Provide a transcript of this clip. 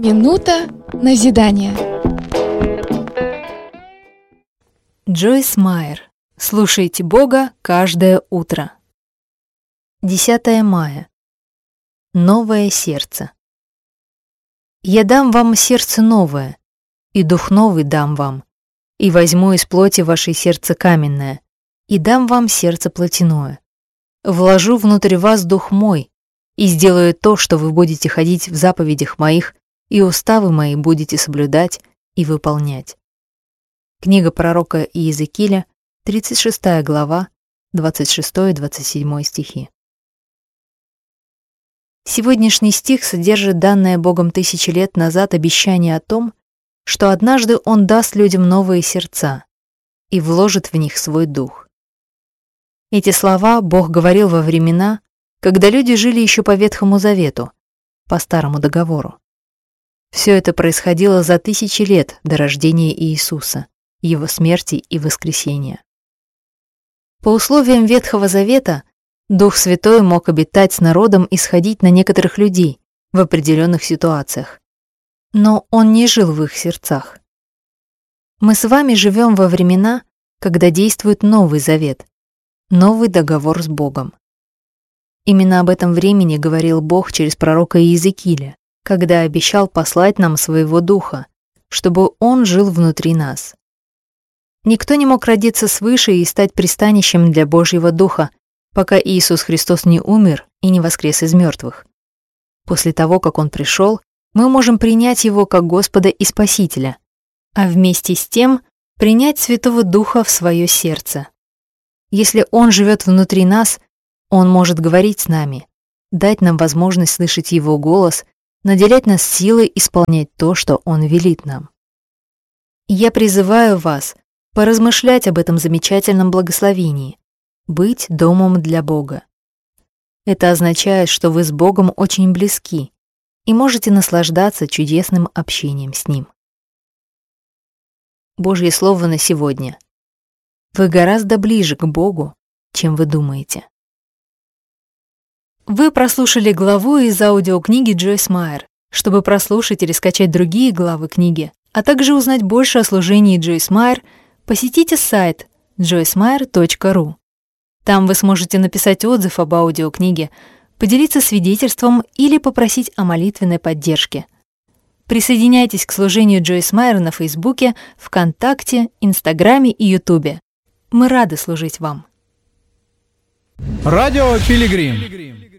Минута назидания. Джойс Майер. Слушайте Бога каждое утро. 10 мая. Новое сердце. Я дам вам сердце новое, и дух новый дам вам, и возьму из плоти вашей сердце каменное, и дам вам сердце плотяное. Вложу внутрь вас дух мой, и сделаю то, что вы будете ходить в заповедях моих, и уставы мои будете соблюдать и выполнять. Книга пророка Иезекииля, 36 глава, 26-27 стихи. Сегодняшний стих содержит данное Богом тысячи лет назад обещание о том, что однажды Он даст людям новые сердца и вложит в них свой дух. Эти слова Бог говорил во времена, когда люди жили еще по Ветхому Завету, по Старому Договору. Все это происходило за тысячи лет до рождения Иисуса, Его смерти и воскресения. По условиям Ветхого Завета Дух Святой мог обитать с народом и сходить на некоторых людей в определенных ситуациях, но Он не жил в их сердцах. Мы с вами живем во времена, когда действует Новый Завет, новый договор с Богом. Именно об этом времени говорил Бог через пророка Иезекииля, когда обещал послать нам своего Духа, чтобы Он жил внутри нас. Никто не мог родиться свыше и стать пристанищем для Божьего Духа, пока Иисус Христос не умер и не воскрес из мертвых. После того, как Он пришел, мы можем принять Его как Господа и Спасителя, а вместе с тем принять Святого Духа в свое сердце. Если Он живет внутри нас, Он может говорить с нами, дать нам возможность слышать Его голос, наделять нас силой исполнять то, что Он велит нам. Я призываю вас поразмышлять об этом замечательном благословении — быть домом для Бога. Это означает, что вы с Богом очень близки и можете наслаждаться чудесным общением с Ним. Божье Слово на сегодня. Вы гораздо ближе к Богу, чем вы думаете. Вы прослушали главу из аудиокниги Джойс Майер. Чтобы прослушать или скачать другие главы книги, а также узнать больше о служении Джойс Майер, посетите сайт joycemeyer.ru. Там вы сможете написать отзыв об аудиокниге, поделиться свидетельством или попросить о молитвенной поддержке. Присоединяйтесь к служению Джойс Майер на Фейсбуке, ВКонтакте, Инстаграме и Ютубе. Мы рады служить вам. Радио Пилигрим.